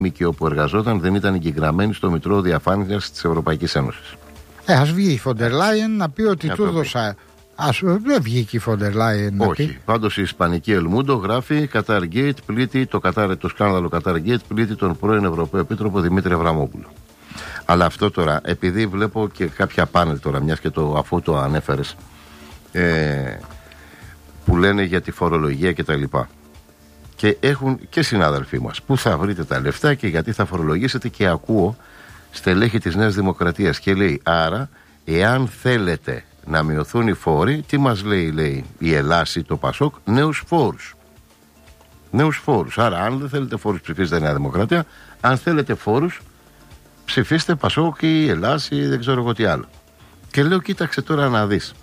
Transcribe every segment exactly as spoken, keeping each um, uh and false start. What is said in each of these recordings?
ΜΚΟ που εργαζόταν δεν ήταν εγγεγραμμένοι στο Μητρό Διαφάνειας της Ευρωπαϊκής Ένωσης. Ε, ας βγει η Φοντερ Λάιεν να πει ότι Για του το δώσα. Ας, δεν βγήκε η Φοντερ Λάιεν να Όχι. πει. Πάντως η Ισπανική Ελμούντο γράφει Qatar Gate πλήττει το, Qatar, το σκάνδαλο Qatar Gate πλήττει τον πρώην Ευρωπαίο Επίτροπο Δημήτρη Αβραμόπουλο. Αλλά αυτό τώρα, επειδή βλέπω και κάποια πάνελ τώρα, μιας και το αφού το ανέφερες, ε, που λένε για τη φορολογία και τα λοιπά. Και έχουν και συνάδελφοί μας πού θα βρείτε τα λεφτά και γιατί θα φορολογήσετε, και ακούω στελέχη της Νέας Δημοκρατίας και λέει, άρα εάν θέλετε να μειωθούν οι φόροι, τι μας λέει, λέει η Ελλάση, το Πασόκ, νέους φόρους. Νέους φόρους. Άρα αν δεν θέλετε φόρους ψηφίστε Νέα Δημοκρατία, αν θέλετε φόρους ψηφίστε Πασόκ ή Ελλάση ή δεν ξέρω εγώ τι άλλο. Και λέω, κοίταξε τώρα να δεις.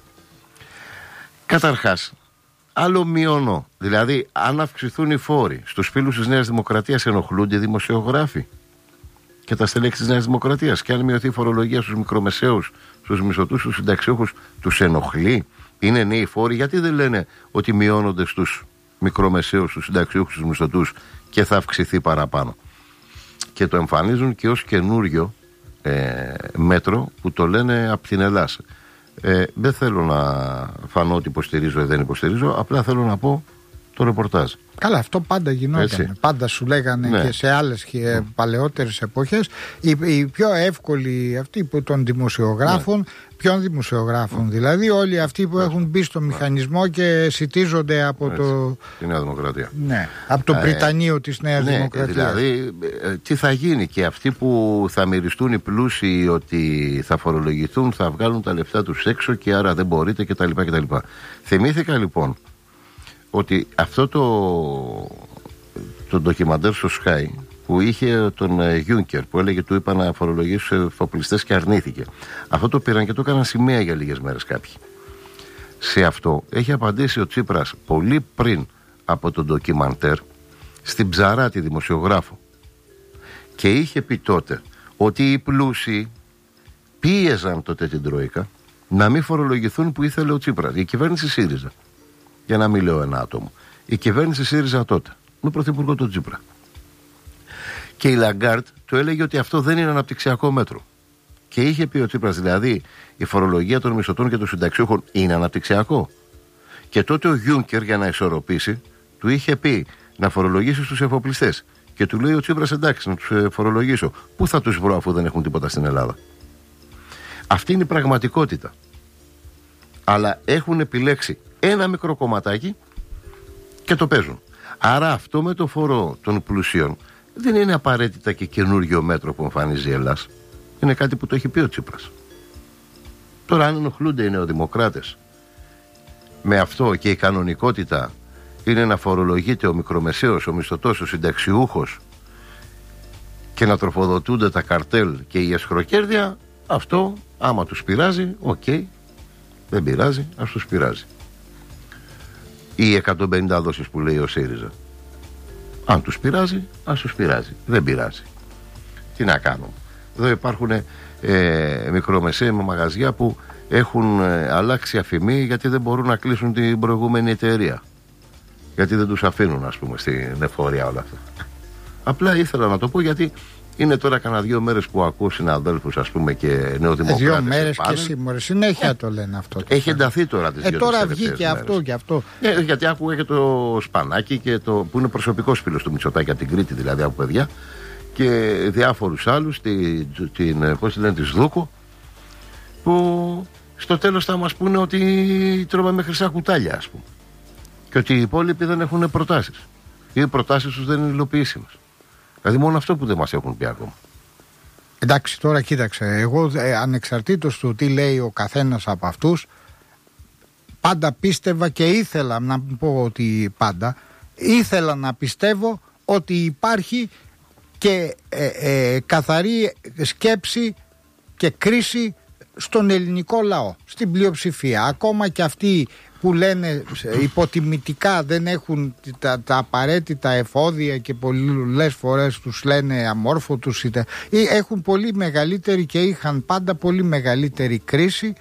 Καταρχάς, άλλο μειώνω. Δηλαδή, αν αυξηθούν οι φόροι στους φίλους της Νέας Δημοκρατίας, ενοχλούνται οι δημοσιογράφοι και τα στελέχη της Νέας Δημοκρατίας? Και αν μειωθεί η φορολογία στους μικρομεσαίους, στους μισθωτούς, στους συνταξιούχους, τους ενοχλεί? Είναι νέοι φόροι? Γιατί δεν λένε ότι μειώνονται στους μικρομεσαίους, στους συνταξιούχους, στους μισθωτούς και θα αυξηθεί παραπάνω? Και το εμφανίζουν και ως καινούριο ε, μέτρο που το λένε από την Ελλάδα. Ε, δεν θέλω να φανώ ότι υποστηρίζω ή δεν υποστηρίζω, απλά θέλω να πω το ρεπορτάζ. Καλά, αυτό πάντα γινόταν. Έτσι. Πάντα σου λέγανε, ναι, και σε άλλες και mm. παλαιότερες εποχές. Οι, οι πιο εύκολοι αυτοί που των δημοσιογράφων, ναι. ποιων δημοσιογράφων mm. δηλαδή, όλοι αυτοί που mm. έχουν μπει στο mm. μηχανισμό και σιτίζονται από έτσι. το. Τη Νέα Δημοκρατία. Ναι, από το Πριτανείο ε, της Νέας ναι, Δημοκρατίας. Δηλαδή, ε, τι θα γίνει, και αυτοί που θα μυριστούν οι πλούσιοι ότι θα φορολογηθούν, θα βγάλουν τα λεφτά τους έξω και άρα δεν μπορείτε κτλ. κτλ. Θυμήθηκα λοιπόν ότι αυτό το, το ντοκιμαντέρ στο Sky που είχε τον Juncker που έλεγε, του είπα να φορολογήσει στους εφοπλιστές και αρνήθηκε. Αυτό το πήραν και το έκαναν σημαία για λίγες μέρες κάποιοι. Σε αυτό έχει απαντήσει ο Τσίπρας πολύ πριν από τον ντοκιμαντέρ στην Ψαράτη δημοσιογράφο, και είχε πει τότε ότι οι πλούσιοι πίεζαν τότε την Τρόικα να μην φορολογηθούν που ήθελε ο Τσίπρας, η κυβέρνηση ΣΥΡΙΖΑ. Για να μην λέω ένα άτομο. Η κυβέρνηση ΣΥΡΙΖΑ τότε, με πρωθυπουργό τον Τσίπρα. Και η Λαγκάρτ του έλεγε ότι αυτό δεν είναι αναπτυξιακό μέτρο. Και είχε πει ο Τσίπρας, δηλαδή η φορολογία των μισθωτών και των συνταξιούχων είναι αναπτυξιακό? Και τότε ο Γιούνκερ, για να ισορροπήσει, του είχε πει να φορολογήσει στους εφοπλιστές. Και του λέει ο Τσίπρας, εντάξει, να τους φορολογήσω. Πού θα τους βρω αφού δεν έχουν τίποτα στην Ελλάδα? Αυτή είναι η πραγματικότητα. Αλλά έχουν επιλέξει ένα μικρό κομματάκι και το παίζουν. Άρα αυτό με το φόρο των πλουσίων δεν είναι απαραίτητα και καινούργιο μέτρο που εμφανίζει η Ελλάδα. Είναι κάτι που το έχει πει ο Τσίπρας. Τώρα αν ενοχλούνται οι νεοδημοκράτες με αυτό, και η κανονικότητα είναι να φορολογείται ο μικρομεσαίος, ο μισθωτός, ο συνταξιούχος και να τροφοδοτούνται τα καρτέλ και η εσχροκέρδεια, αυτό άμα τους πειράζει, οκ, okay, δεν πειράζει, ας τους πειράζει. Οι εκατόν πενήντα δόσεις που λέει ο ΣΥΡΙΖΑ, αν τους πειράζει, ας τους πειράζει, δεν πειράζει. Τι να κάνουμε? Εδώ υπάρχουν ε, μικρομεσαίοι με μαγαζιά που έχουν ε, αλλάξει αφημί γιατί δεν μπορούν να κλείσουν την προηγούμενη εταιρεία, γιατί δεν τους αφήνουν, ας πούμε, στην εφορία όλα αυτά. Απλά ήθελα να το πω, γιατί είναι τώρα κανένα δύο μέρες που ακούω συναδέλφους, ας πούμε, και νεοδημοκράτες. Δύο μέρες και σήμερα. Συνέχεια ε, το λένε αυτό. Το έχει ενταθεί τώρα τις ε, δύο τώρα βγήκε αυτό και αυτό. Ε, γιατί άκουγα και το Σπανάκι, και το, που είναι προσωπικός φίλος του Μητσοτάκη από την Κρήτη, δηλαδή από παιδιά, και διάφορους άλλους, την, την, πώς λένε, τη Σδούκο, που στο τέλος θα μας πούνε ότι τρώμε με χρυσά κουτάλια, ας πούμε. Και ότι οι υπόλοιποι δεν έχουν προτάσεις. Οι προτάσεις τους δεν είναι υλοποιήσιμες. Δηλαδή μόνο αυτό που δεν μας έχουν πει ακόμα. Εντάξει, τώρα κοίταξε, εγώ ε, ανεξαρτήτως του τι λέει ο καθένας από αυτούς, πάντα πίστευα και ήθελα να πω ότι πάντα ήθελα να πιστεύω ότι υπάρχει και ε, ε, καθαρή σκέψη και κρίση στον ελληνικό λαό, στην πλειοψηφία. Ακόμα και αυτοί που λένε υποτιμητικά δεν έχουν τα, τα απαραίτητα εφόδια και πολλές φορές τους λένε αμόρφωτους, είτε, ή έχουν πολύ μεγαλύτερη και είχαν πάντα πολύ μεγαλύτερη κρίση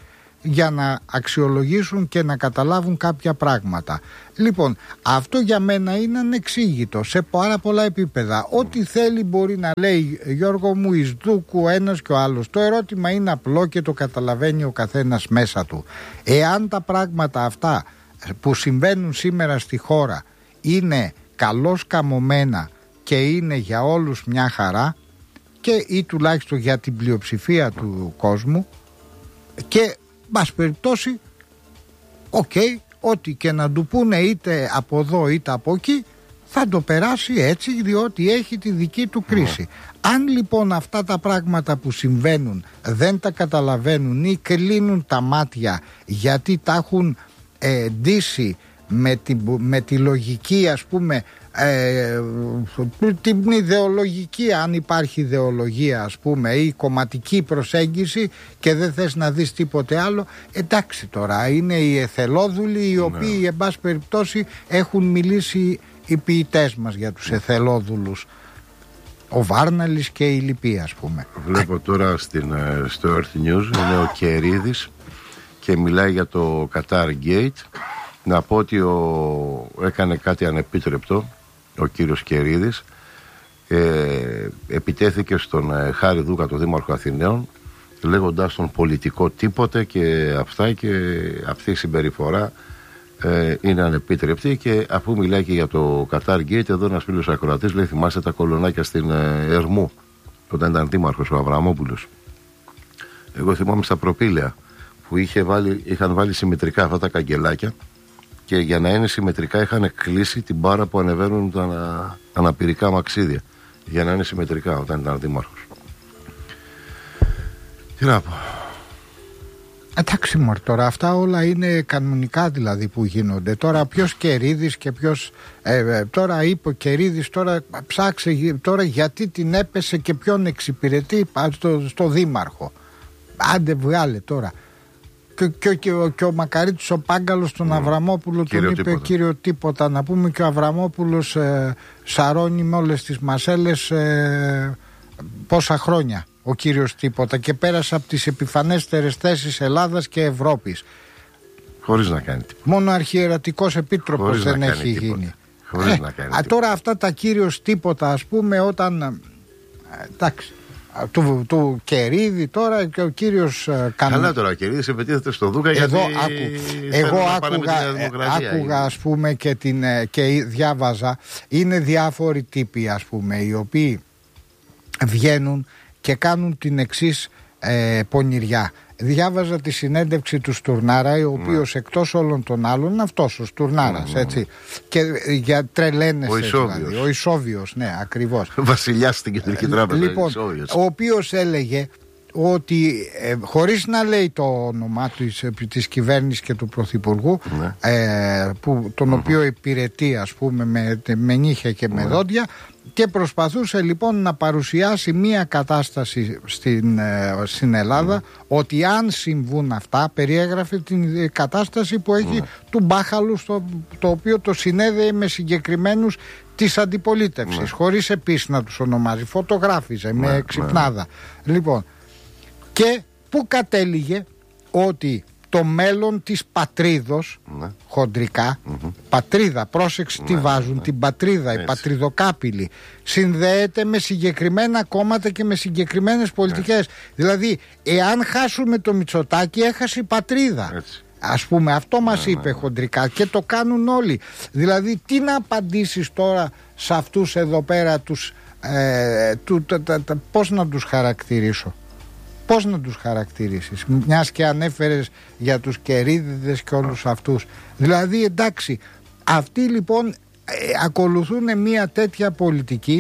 για να αξιολογήσουν και να καταλάβουν κάποια πράγματα. Λοιπόν, αυτό για μένα είναι ανεξήγητο σε πάρα πολλά επίπεδα. Ό,τι θέλει μπορεί να λέει, Γιώργο μου, εις δούκου ο ένας και ο άλλος. Το ερώτημα είναι απλό και το καταλαβαίνει ο καθένας μέσα του. Εάν τα πράγματα αυτά που συμβαίνουν σήμερα στη χώρα είναι καλώς καμωμένα και είναι για όλους μια χαρά, και ή τουλάχιστον για την πλειοψηφία του κόσμου, και μπας περιπτώσει οκ, okay, ό,τι και να του πούνε είτε από εδώ είτε από εκεί θα το περάσει έτσι, διότι έχει τη δική του κρίση. Mm. Αν λοιπόν αυτά τα πράγματα που συμβαίνουν δεν τα καταλαβαίνουν ή κλείνουν τα μάτια γιατί τα έχουν ε, ντύσει με τη, με τη λογική, ας πούμε, ε, την ιδεολογική, αν υπάρχει ιδεολογία, ας πούμε, ή κομματική προσέγγιση και δεν θες να δεις τίποτε άλλο, εντάξει, τώρα είναι οι εθελόδουλοι οι οποίοι, ναι, εν πάση περιπτώσει έχουν μιλήσει οι ποιητές μας για τους εθελόδουλους, ο Βάρναλης και η λοιποί, ας πούμε. Βλέπω τώρα στην, στο Earth News είναι ο Κερίδης και μιλάει για το Qatar Gate. Να πω ότι ο, έκανε κάτι ανεπίτρεπτο ο κύριος Κερίδης, ε, επιτέθηκε στον ε, Χάρη Δούκα, τον Δήμαρχο Αθηναίων, λέγοντας τον πολιτικό τίποτε και αυτά, και αυτή η συμπεριφορά ε, είναι ανεπίτρεπτη. Και αφού μιλάει και για το Qatar Gate, εδώ ένας φίλος ακροατής λέει, θυμάστε τα κολονάκια στην ε, Ερμού όταν ήταν δήμαρχος ο Αβραμόπουλος? Εγώ θυμάμαι στα προπήλαια που είχε βάλει, είχαν βάλει συμμετρικά αυτά τα καγκελάκια, και για να είναι συμμετρικά είχαν κλείσει την μπάρα που ανεβαίνουν τα ανα, αναπηρικά μαξίδια, για να είναι συμμετρικά όταν ήταν δήμαρχος. Τι να πω. Εντάξει μωρ, τώρα αυτά όλα είναι κανονικά δηλαδή που γίνονται. Τώρα ποιος Κερίδης και ποιος ε, ε, τώρα είπε ο Κερίδης, τώρα ψάξε τώρα γιατί την έπεσε και ποιον εξυπηρετεί στο, στο δήμαρχο. Άντε βγάλε τώρα. Και, και, και, και ο Μακαρίτης ο Πάγκαλος τον mm. Αβραμόπουλο τον είπε τίποτα. Κύριο τίποτα. Να πούμε και ο Αβραμόπουλος ε, σαρώνει με όλες τις μασέλες ε, πόσα χρόνια ο κύριος τίποτα, και πέρασε από τις επιφανέστερες θέσεις Ελλάδας και Ευρώπης. Χωρίς να κάνει τίποτα. Μόνο αρχιερατικός επίτροπος χωρίς δεν έχει τίποτα. γίνει. Χωρίς ε, να κάνει α, τώρα αυτά τα κύριος τίποτα, ας πούμε, όταν ε, εντάξει, του, του Κερίδη τώρα και ο κύριος ε, Κανο... Καλά τώρα ο Κερίδης επιτίθεται στο Δούκα. Εδώ, γιατί άκου, εγώ άκουγα, ε, άκουγα ας πούμε και, την, ε, και διάβαζα, είναι διάφοροι τύποι, ας πούμε, οι οποίοι βγαίνουν και κάνουν την εξής ε, πονηριά. Διάβαζα τη συνέντευξη του Στουρνάρα, ο οποίος ναι. εκτός όλων των άλλων είναι αυτός ο Στουρνάρας, ναι, έτσι. Και για τρελαίνεσαι, ο Ισόβιος. Δηλαδή, ο Ισόβιος, ναι, ακριβώς. Βασιλιάς στην Κεντρική Τράπεζα. Λοιπόν, ο οποίος έλεγε ότι ε, χωρίς να λέει το όνομά της, της κυβέρνησης και του Πρωθυπουργού, ναι. ε, που, τον mm-hmm. οποίο υπηρετεί, ας πούμε, με, με νύχια και με ναι. δόντια, και προσπαθούσε λοιπόν να παρουσιάσει μία κατάσταση στην, ε, στην Ελλάδα, mm. ότι αν συμβούν αυτά, περιέγραφε την κατάσταση που έχει mm. του Μπάχαλου, στο, το οποίο το συνέδεε με συγκεκριμένους της αντιπολίτευσης, mm. χωρίς επίσης να τους ονομάζει, φωτογράφιζε mm. με ξυπνάδα. Mm. Λοιπόν, και που κατέληγε ότι το μέλλον της πατρίδος, ναι. χοντρικά, mm-hmm. πατρίδα, πρόσεξε τι ναι, βάζουν, ναι. την πατρίδα, έτσι. Οι πατριδοκάπηλοι, συνδέεται με συγκεκριμένα κόμματα και με συγκεκριμένες πολιτικές. Έτσι. Δηλαδή, εάν χάσουμε το Μητσοτάκη, έχασε η πατρίδα. Έτσι. Ας πούμε, αυτό μας ναι, είπε ναι. χοντρικά, και το κάνουν όλοι. Δηλαδή, τι να απαντήσεις τώρα σε αυτούς εδώ πέρα τους, ε, του, τα, τα, τα, πώς να τους χαρακτηρίσω. Πώς να τους χαρακτηρίσεις, μιας και ανέφερες για τους Κερίδηδες και όλους αυτούς. Δηλαδή, εντάξει, αυτοί λοιπόν ε, ακολουθούν μια τέτοια πολιτική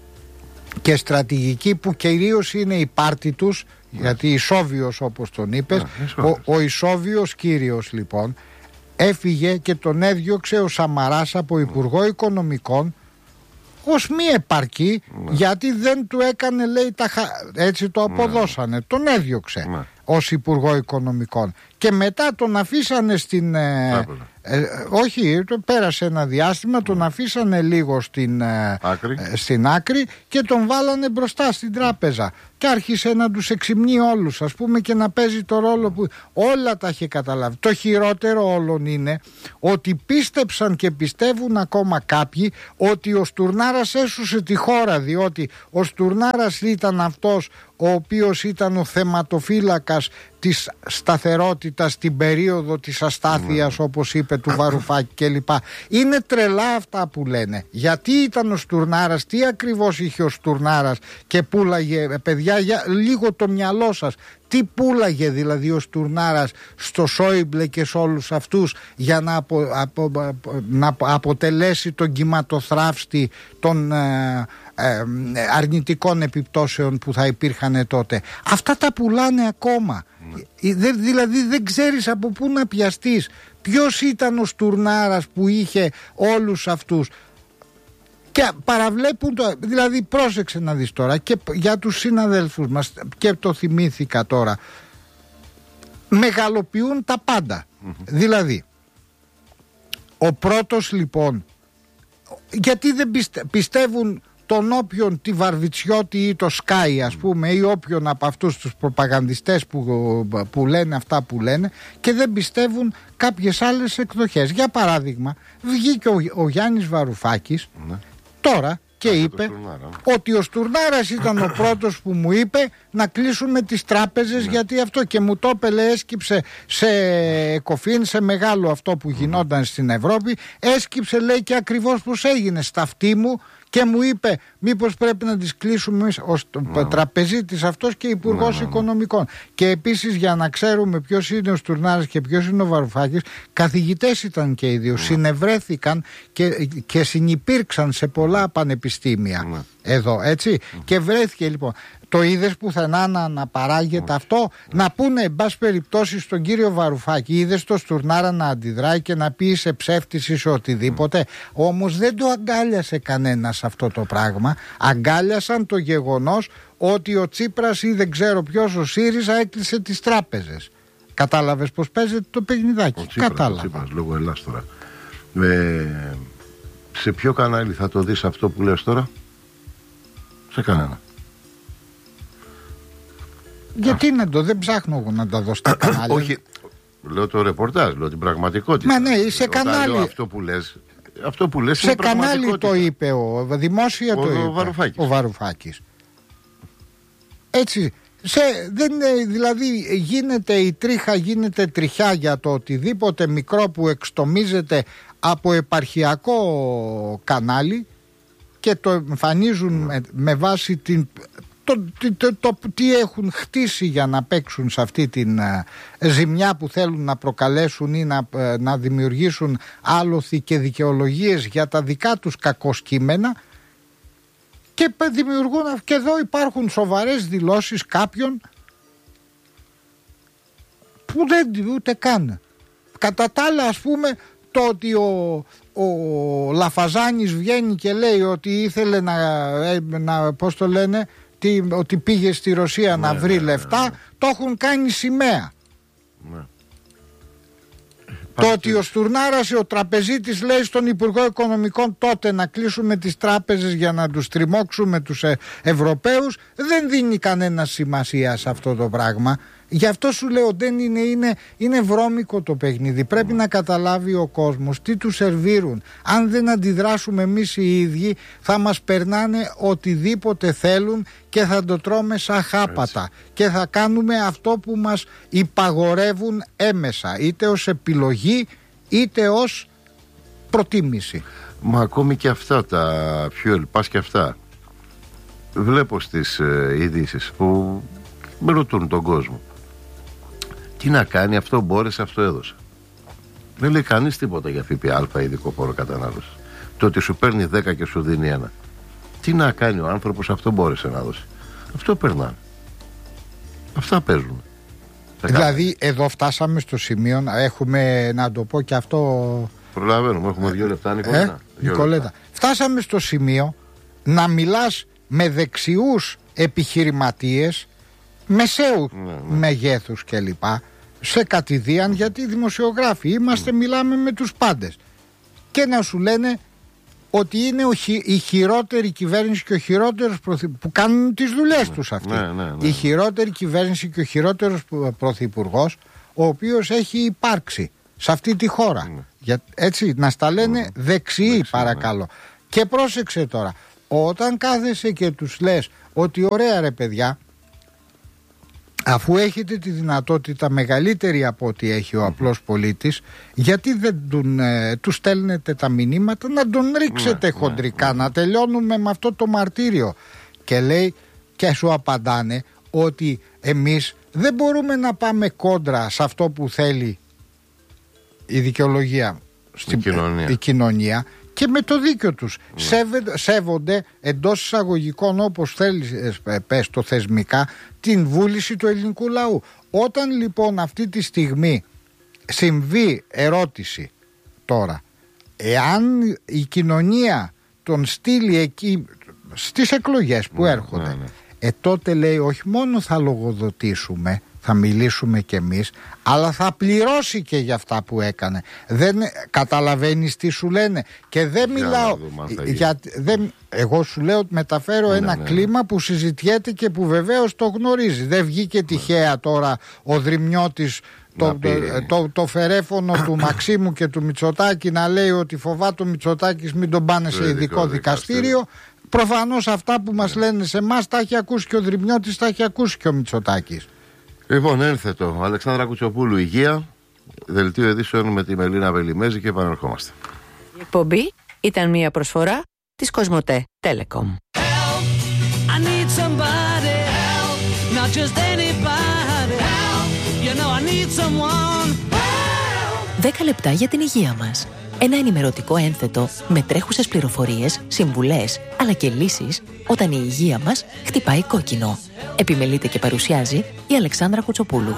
και στρατηγική που κυρίως είναι η πάρτη τους, yes. γιατί Ισόβιος, όπως τον είπες, yeah, ο, ο Ισόβιος κύριος λοιπόν έφυγε και τον έδιωξε ο Σαμαράς από Υπουργό Οικονομικών ως μη επαρκή, ναι. γιατί δεν του έκανε, λέει, τα χα... έτσι το αποδώσανε, ναι. τον έδιωξε ναι. ως Υπουργό Οικονομικών, και μετά τον αφήσανε στην... Ε, ε, όχι, το πέρασε ένα διάστημα, τον αφήσανε λίγο στην άκρη. Ε, στην άκρη και τον βάλανε μπροστά στην τράπεζα και άρχισε να τους εξυμνεί όλους, ας πούμε, και να παίζει το ρόλο που όλα τα είχε καταλάβει. Το χειρότερο όλων είναι ότι πίστεψαν και πιστεύουν ακόμα κάποιοι ότι ο Στουρνάρας έσωσε τη χώρα, διότι ο Στουρνάρας ήταν αυτός ο οποίος ήταν ο θεματοφύλακας της σταθερότητας στην περίοδο της αστάθειας, όπως είπε, του Βαρουφάκη κλπ. Είναι τρελά αυτά που λένε. Γιατί ήταν ο Στουρνάρας, τι ακριβώς είχε ο Στουρνάρας και πούλαγε, παιδιά, για λίγο το μυαλό σας. Τι πούλαγε δηλαδή ο Στουρνάρας στο Σόιμπλε και σε όλους αυτούς για να, απο, απο, να αποτελέσει τον κυματοθράφστη των ε, ε, αρνητικών επιπτώσεων που θα υπήρχαν τότε. Αυτά τα πουλάνε ακόμα. Mm. Δε, δηλαδή δεν ξέρεις από πού να πιαστείς. Ποιος ήταν ο Στουρνάρας που είχε όλους αυτούς. Και παραβλέπουν το, δηλαδή πρόσεξε να δεις τώρα και για τους συναδέλφους μας, και το θυμήθηκα τώρα, μεγαλοποιούν τα πάντα. Mm-hmm. Δηλαδή ο πρώτος λοιπόν, γιατί δεν πιστε, πιστεύουν τον όποιον, τη Βαρβιτσιώτη ή το Σκάι, ας πούμε, ή όποιον από αυτούς τους προπαγανδιστές που, που λένε αυτά που λένε, και δεν πιστεύουν κάποιες άλλες εκδοχές. Για παράδειγμα, βγήκε ο, ο Γιάννης Βαρουφάκης mm-hmm. τώρα και Ά, είπε ότι ο Στουρνάρας ήταν ο πρώτος που μου είπε να κλείσουμε τις τράπεζες, ναι. γιατί αυτό, και μου το έπελε, έσκυψε σε Εκοφίν, σε μεγάλο αυτό που γινόταν mm. στην Ευρώπη, έσκυψε, λέει, και ακριβώς πως έγινε στα αυτή μου και μου είπε μήπως πρέπει να τις κλείσουμε ως no. τραπεζίτης αυτός και υπουργός no, no, no. οικονομικών. Και επίσης, για να ξέρουμε ποιος είναι ο Στουρνάρας και ποιος είναι ο Βαρουφάκης, καθηγητές ήταν και οι δύο, no. συνευρέθηκαν και, και συνυπήρξαν σε πολλά πανεπιστήμια no. εδώ, έτσι, no. και βρέθηκε λοιπόν. Το είδες πουθενά να, να παράγεται okay. αυτό, okay. να πούνε εν πάση περιπτώσει στον κύριο Βαρουφάκη, είδες το Στουρνάρα να αντιδράει και να πει είσαι ψεύτης ή σε οτιδήποτε. Mm. Όμως δεν το αγκάλιασε κανένας αυτό το πράγμα. Αγκάλιασαν το γεγονός ότι ο Τσίπρας ή δεν ξέρω ποιος, ο ΣΥΡΙΖΑ, έκλεισε τις τράπεζες. Κατάλαβες πως παίζεται το παιχνιδάκι? Ο Τσίπρας, Κατάλαβα. Ο Τσίπρας, λόγω Ελλάς τώρα. Ε, σε ποιο κανάλι θα το δεις αυτό που λες τώρα? Σε κανένα. Γιατί να το, δεν ψάχνω εγώ να τα δω στα κανάλια. Όχι, λέω το ρεπορτάζ, λέω την πραγματικότητα. Μα ναι, σε κανάλι. Αυτό που λες, αυτό που λες σε είναι κανάλι το είπε ο, δημόσια ο, το ο είπε Βαρουφάκης. ο Βαρουφάκης. Έτσι, σε, δεν, δηλαδή γίνεται η τρίχα, γίνεται τριχιά για το οτιδήποτε μικρό που εξτομίζεται από επαρχιακό κανάλι και το εμφανίζουν με, με βάση την... Το, το, το, το τι έχουν χτίσει για να παίξουν σε αυτή την uh, ζημιά που θέλουν να προκαλέσουν ή να, uh, να δημιουργήσουν άλοθη και δικαιολογίες για τα δικά τους κακοσκήμενα, και δημιουργούν, και εδώ υπάρχουν σοβαρές δηλώσεις κάποιων που δεν ούτε καν. Κατά τα άλλα, ας πούμε, το ότι ο, ο Λαφαζάνης βγαίνει και λέει ότι ήθελε να, να πώς το λένε, ότι πήγε στη Ρωσία ναι, να βρει ναι, λεφτά, ναι, ναι. το έχουν κάνει σημαία. Ναι. Το ότι ο Στουρνάρας, ο τραπεζίτης, λέει στον Υπουργό Οικονομικών τότε να κλείσουμε τις τράπεζες για να τους τριμώξουμε τους ε, Ευρωπαίους, δεν δίνει κανένα σημασία σε αυτό το πράγμα. Γι' αυτό σου λέω, δεν είναι, είναι, είναι βρώμικο το παιχνίδι. Πρέπει να καταλάβει ο κόσμος τι τους σερβίρουν. Αν δεν αντιδράσουμε εμείς οι ίδιοι, θα μας περνάνε οτιδήποτε θέλουν και θα το τρώμε σαν χάπατα. Έτσι. Και θα κάνουμε αυτό που μας υπαγορεύουν έμεσα, είτε ως επιλογή είτε ως προτίμηση. Μα ακόμη και αυτά τα fuel pass και αυτά βλέπω στις ε, ειδήσεις που με ρωτούν τον κόσμο. Τι να κάνει, αυτό μπόρεσε, αυτό έδωσε. Δεν λέει κανείς τίποτα για ΦΠΑ, ειδικό φόρο κατανάλωση. Το ότι σου παίρνει δέκα και σου δίνει ένα. Τι να κάνει ο άνθρωπος, αυτό μπόρεσε να δώσει. Αυτό περνάνε. Αυτά παίζουν. Δηλαδή εδώ φτάσαμε στο σημείο, έχουμε, να το πω και αυτό. Προλαβαίνουμε, έχουμε δύο λεπτά, Νικολέτα. Ε, Νικολέτα. Φτάσαμε στο σημείο να μιλάς με δεξιούς επιχειρηματίες μεσαίου ναι, ναι. μεγέθους κλπ, σε κατηδίαν, γιατί δημοσιογράφοι είμαστε, μιλάμε με τους πάντες, και να σου λένε ότι είναι η χειρότερη κυβέρνηση και ο χειρότερος πρωθυπουργός, που κάνουν τις δουλειές τους αυτοί. Ναι, ναι, ναι. Η χειρότερη κυβέρνηση και ο χειρότερος πρωθυπουργός, ο οποίος έχει υπάρξει σε αυτή τη χώρα. Ναι. Για, έτσι, να στα λένε ναι. δεξιοί, δεξιοί, παρακαλώ. Ναι. Και πρόσεξε τώρα, όταν κάθεσαι και τους λες ότι ωραία ρε παιδιά, αφού έχετε τη δυνατότητα μεγαλύτερη από ό,τι έχει ο απλός πολίτης, γιατί δεν τον, ε, του στέλνετε τα μηνύματα να τον ρίξετε ναι, χοντρικά, ναι, ναι. να τελειώνουμε με αυτό το μαρτύριο. Και λέει, και σου απαντάνε ότι εμείς δεν μπορούμε να πάμε κόντρα σε αυτό που θέλει η δικαιολογία, στην, η, κοινωνία. η κοινωνία, και με το δίκιο τους ναι. Σέβε, σέβονται εντός εισαγωγικών, όπως θέλει πες το θεσμικά, την βούληση του ελληνικού λαού. Όταν λοιπόν αυτή τη στιγμή συμβεί ερώτηση τώρα, εάν η κοινωνία τον στείλει εκεί στις εκλογές που ναι, έρχονται ναι, ναι. ε τότε λέει όχι μόνο θα λογοδοτήσουμε, θα μιλήσουμε κι εμείς, αλλά θα πληρώσει και για αυτά που έκανε. Δεν καταλαβαίνεις τι σου λένε. Και δεν για μιλάω για, δεν, εγώ σου λέω ότι μεταφέρω ναι, ένα ναι, κλίμα ναι. που συζητιέται και που βεβαίως το γνωρίζει. Δεν βγήκε τυχαία τώρα ο Δρυμιώτης το, το, το, το φερέφωνο του Μαξίμου και του Μητσοτάκη να λέει ότι φοβάται ο Μητσοτάκης μην τον πάνε σε ειδικό δικαστήριο. δικαστήριο. Προφανώς αυτά που μας λένε σε εμάς τα έχει ακούσει και ο Δρυμιώτης, τα έχει ακούσει και ο Μητσοτάκης. Λοιπόν, ένθετο. Αλεξάνδρα Κουτσοπούλου, υγεία. Δελτίο ειδήσεων με τη Μελίνα Βελιμέζη και επανερχόμαστε. Η εκπομπή ήταν μια προσφορά της Κοσμοτέ Telecom. Δέκα λεπτά για την υγεία μας. Ένα ενημερωτικό ένθετο με τρέχουσες πληροφορίες, συμβουλές, αλλά και λύσεις όταν η υγεία μας χτυπάει κόκκινο. Επιμελείται και παρουσιάζει η Αλεξάνδρα Κουτσοπούλου.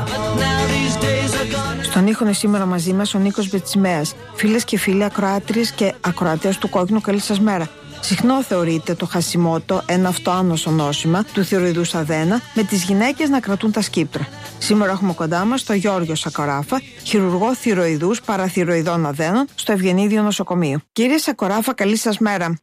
Στον ήχο είναι σήμερα μαζί μας ο Νίκος Μπετσιμέας. Φίλες και φίλοι, ακροάτριες και ακροατές του Κόκκινου, καλή σας μέρα. Συχνό θεωρείται το χασιμότο ένα αυτοάνωσο νόσημα του θηροειδούς αδένα, με τις γυναίκες να κρατούν τα σκύπτρα. Σήμερα έχουμε κοντά μας τον Γιώργο Σακοράφα, χειρουργό θηροειδούς παραθηροειδών αδένων στο Ευγενίδιο Νοσοκομείο. Κύριε Σακοράφα, καλή σας μέρα.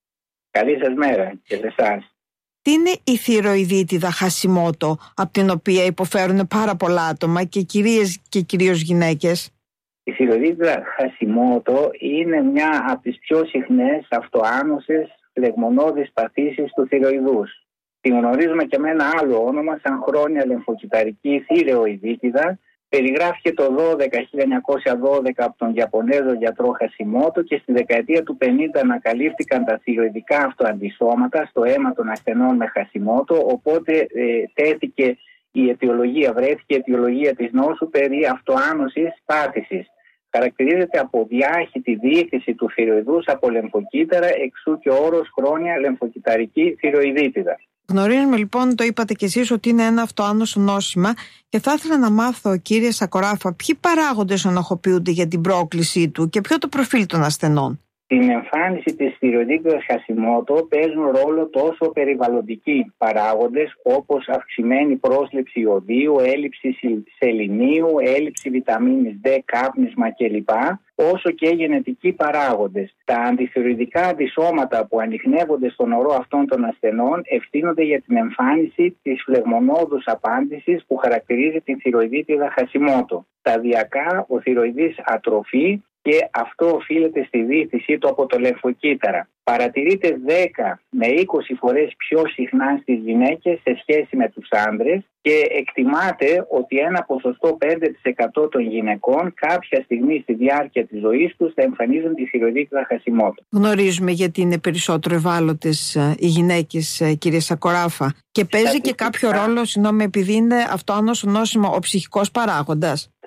Καλή σας μέρα και σε εσάς. Τι είναι η θηροειδίτιδα χασιμότο, από την οποία υποφέρουν πάρα πολλά άτομα και κυρίες και κυρίως γυναίκες? Η θηροειδίτιδα χασιμότο είναι μια από τις πιο συχνές αυτοάνωσες φλεγμονώδεις παθήσεις του θηροειδούς. Την γνωρίζουμε και με ένα άλλο όνομα σαν χρόνια λεμφοκυταρική θηροειδίτιδα. Περιγράφηκε το χίλια εννιακόσια δώδεκα από τον Ιαπωνέζο γιατρό Χασιμότο και στη δεκαετία του πενήντα ανακαλύφθηκαν τα θηροειδικά αυτοαντισώματα στο αίμα των ασθενών με Χασιμότο, οπότε ε, τέθηκε η αιτιολογία, βρέθηκε η αιτιολογία της νόσου περί αυτοάνωσης πάθησης. Χαρακτηρίζεται από διάχυτη διοίκηση του θηροειδούς από λεμφοκύτταρα, εξού και ο όρος χρόνια λεμφοκυταρική θηροειδίτιδα. Γνωρίζουμε λοιπόν, το είπατε κι εσείς, ότι είναι ένα αυτοάνωσο νόσημα, και θα ήθελα να μάθω, κύριε Σακοράφα, ποιοι παράγοντες ενοχοποιούνται για την πρόκλησή του και ποιο το προφίλ των ασθενών? Στην εμφάνιση της θηροειδίτιδας Χασιμότο παίζουν ρόλο τόσο περιβαλλοντικοί παράγοντες όπως αυξημένη πρόσληψη ιωδίου, έλλειψη σεληνίου, έλλειψη βιταμίνης D, κάπνισμα κλπ, όσο και γενετικοί παράγοντες. Τα αντιθηροειδικά αντισώματα που ανιχνεύονται στον ορό αυτών των ασθενών ευθύνονται για την εμφάνιση της φλεγμονώδους απάντησης που χαρακτηρίζει την θηροειδίτιδα Χασιμότο. Σταδιακά ο θηροειδής ατροφεί και αυτό οφείλεται στη διήθησή του από το λεμφοκύτταρα. Παρατηρείται δέκα με είκοσι φορές πιο συχνά στις γυναίκες σε σχέση με τους άντρες και εκτιμάται ότι ένα ποσοστό πέντε τοις εκατό των γυναικών κάποια στιγμή στη διάρκεια της ζωής τους θα εμφανίζουν τη θηροειδίτιδα Χασιμότο. Γνωρίζουμε γιατί είναι περισσότερο ευάλωτες οι γυναίκες, κύριε Σακοράφα, και παίζει και κάποιο ρόλο, συγγνώμη, επειδή είναι αυτοάνωσο νόσημα, ο ψυχικός παράγοντας?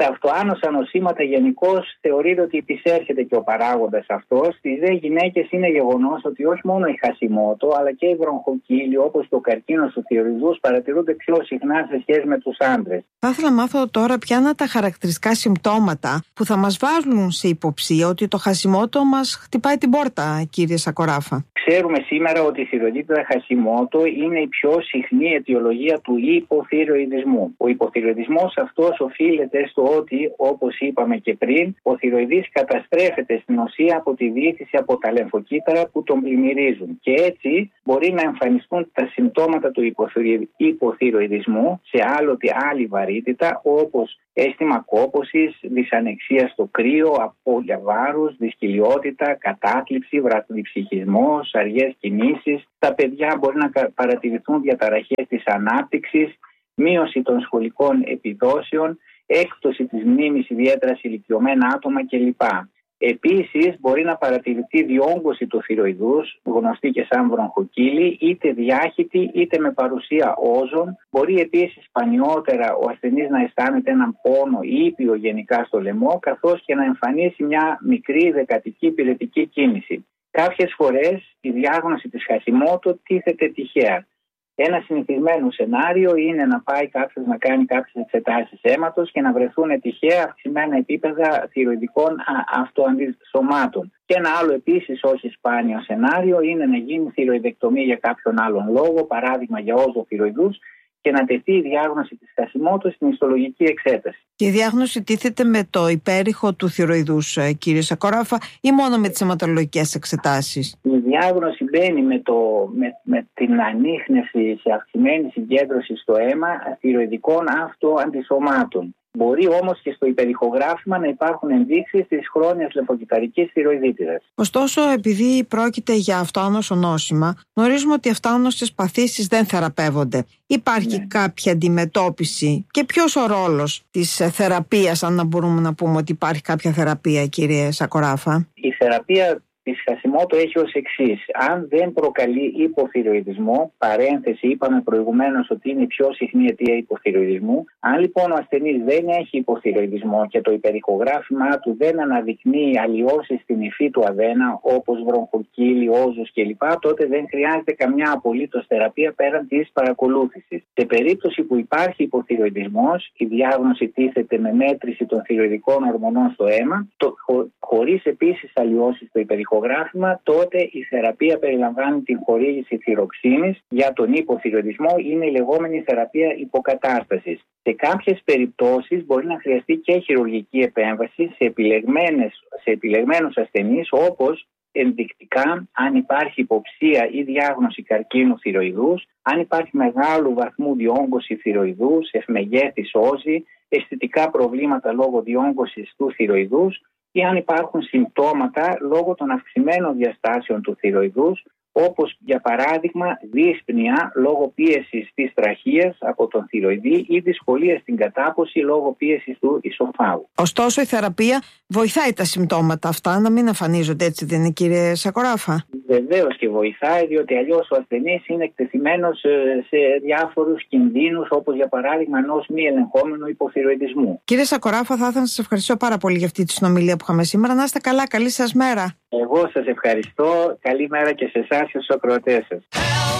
Στα αυτοάνωσα νοσήματα γενικώς θεωρείται ότι επισέρχεται και ο παράγοντας αυτός. Στις δε γυναίκες είναι γεγονός ότι όχι μόνο η Χασιμότο, αλλά και η βρονχοκύλη, όπως το καρκίνος του θηροειδούς, παρατηρούνται πιο συχνά σε σχέση με τους άντρες. Θα ήθελα να μάθω τώρα ποια είναι τα χαρακτηριστικά συμπτώματα που θα μας βάλουν σε υποψία ότι το Χασιμότο μας χτυπάει την πόρτα, κύριε Σακοράφα. Ξέρουμε σήμερα ότι η θηροειδίτιδα Χασιμότο είναι η πιο συχνή αιτιολογία του υποθυροειδισμού. Ο υποθυροειδισμός αυτός οφείλεται στο ότι, όπως είπαμε και πριν, ο θηροειδής καταστρέφεται στην ουσία από τη διήθηση από τα λεμφοκύτταρα που τον πλημμυρίζουν. Και έτσι μπορεί να εμφανιστούν τα συμπτώματα του υποθυροειδισμού σε άλλοτε άλλη βαρύτητα, όπως αίσθημα κόπωσης, δυσανεξία στο κρύο, απώλεια βάρους, δυσκολιότητα, κατάθλιψη, βραδιψυχισμός, αργές κινήσεις. Στα παιδιά μπορεί να παρατηρηθούν διαταραχές της ανάπτυξης, μείωση των σχολικών επιδόσεων, έκπτωση της μνήμης, ιδιαίτερα σε ηλικιωμένα άτομα κλπ. Επίσης, μπορεί να παρατηρηθεί διόγκωση του θηροειδούς, γνωστή και σαν βρονχοκύλη, είτε διάχυτη είτε με παρουσία όζων. Μπορεί επίσης σπανιότερα ο ασθενής να αισθάνεται έναν πόνο ήπιο γενικά στο λαιμό, καθώς και να εμφανίσει μια μικρή δεκατική πυρετική κίνηση. Κάποιες φορές η διάγνωση της Χασιμότο τίθεται τυχαία. Ένα συνηθισμένο σενάριο είναι να πάει κάποιος να κάνει κάποιες εξετάσεις αίματος και να βρεθούν τυχαία αυξημένα επίπεδα θηροειδικών αυτοαντισωμάτων. Και ένα άλλο επίσης όχι σπάνιο σενάριο είναι να γίνει θηροειδεκτομή για κάποιον άλλον λόγο, παράδειγμα για όζο θηροειδούς, και να τεθεί η διάγνωση της Χασιμότο στην ιστολογική εξέταση. Και η διάγνωση τίθεται με το υπέρυχο του θηροειδούς, κύριε Σακοράφα, ή μόνο με τις αιματολογικές εξετάσεις? Η διάγνωση μπαίνει με, το, με, με την ανίχνευση σε αυξημένη συγκέντρωση στο αίμα θηροειδικών αυτοαντισωμάτων. Μπορεί όμως και στο υπερηχογράφημα να υπάρχουν ενδείξεις της χρόνιας λεμφοκυταρικής θηροειδίτιδας. Ωστόσο, επειδή πρόκειται για αυτοάνωσο νόσημα, γνωρίζουμε ότι αυτοάνωσες παθήσεις δεν θεραπεύονται. Υπάρχει ναι. κάποια αντιμετώπιση και ποιος ο ρόλος της θεραπείας, αν μπορούμε να πούμε ότι υπάρχει κάποια θεραπεία, κύριε Σακοράφα? Η θεραπεία της Χασιμότο έχει ως εξής. Αν δεν προκαλεί υποθυροειδισμό, παρένθεση είπαμε προηγουμένως ότι είναι η πιο συχνή αιτία υποθυροειδισμού, αν λοιπόν ο ασθενής δεν έχει υποθυροειδισμό και το υπερηχογράφημά του δεν αναδεικνύει αλλοιώσεις στην υφή του αδένα, όπως βρονχοκύλη, όζους κλπ., τότε δεν χρειάζεται καμιά απολύτως θεραπεία πέραν της παρακολούθησης. Σε περίπτωση που υπάρχει υποθυροειδισμός, η διάγνωση τίθεται με μέτρηση των θηροειδικών ορμονών στο αίμα, το, χω, χωρίς επίσης αλλοιώσεις στο υπερηχογράφημα, τότε η θεραπεία περιλαμβάνει την χορήγηση θυροξίνης. Για τον υποθυροειδισμό είναι η λεγόμενη θεραπεία υποκατάστασης. Σε κάποιες περιπτώσεις μπορεί να χρειαστεί και χειρουργική επέμβαση σε, επιλεγμένες, σε επιλεγμένους ασθενείς, όπως ενδεικτικά αν υπάρχει υποψία ή διάγνωση καρκίνου θηροειδούς, αν υπάρχει μεγάλου βαθμού διόγκωση θηροειδούς, ευμεγέθης όζη, αισθητικά προβλήματα λόγω διόγκωσης του θηροειδούς, ή αν υπάρχουν συμπτώματα λόγω των αυξημένων διαστάσεων του θηροειδούς, όπως για παράδειγμα δύσπνοια λόγω πίεσης της τραχείας από τον θηροειδή ή δυσκολία στην κατάπωση λόγω πίεσης του ισοφάγου. Ωστόσο, η θεραπεία βοηθάει τα συμπτώματα αυτά να μην εμφανίζονται, έτσι δεν είναι, κύριε Σακοράφα? Βεβαίως και βοηθάει, διότι αλλιώς ο ασθενής είναι εκτεθειμένος σε διάφορους κινδύνους, όπως για παράδειγμα ενός μη ελεγχόμενου υποθυροειδισμού. Κύριε Σακοράφα, θα ήθελα να σας ευχαριστώ πάρα πολύ για αυτή τη συνομιλία που είχαμε σήμερα. Να είστε καλά, καλή σας μέρα. Εγώ σας ευχαριστώ. Καλή μέρα και σε εσάς και στους ακροατές σας.